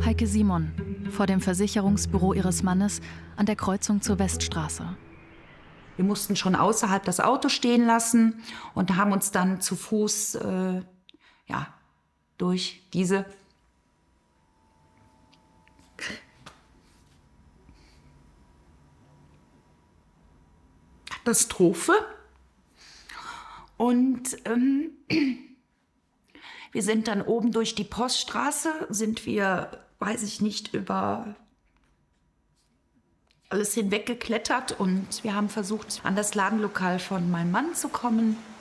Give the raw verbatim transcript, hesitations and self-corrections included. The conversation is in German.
Heike Simon vor dem Versicherungsbüro ihres Mannes an der Kreuzung zur Weststraße. Wir mussten schon außerhalb das Auto stehen lassen und haben uns dann zu Fuß äh, ja, durch diese Katastrophe. Und ähm, wir sind dann oben durch die Poststraße, sind wir, weiß ich nicht, über alles hinweggeklettert und wir haben versucht, an das Ladenlokal von meinem Mann zu kommen.